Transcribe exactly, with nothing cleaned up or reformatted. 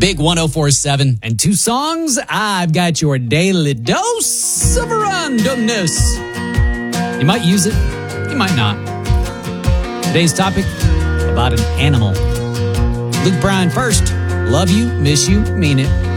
Big one oh four point seven. And two songs, I've got your daily dose of randomness. You might use it, you might not. Today's topic, about an animal. Luke Bryan first. Love you, miss you, mean it.